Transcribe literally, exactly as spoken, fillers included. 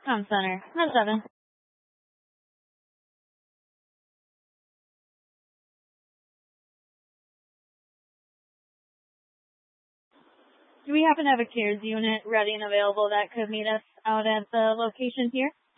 Com Center. nine seven. Do we happen to have a CARES unit ready and available that could meet us out at the location here?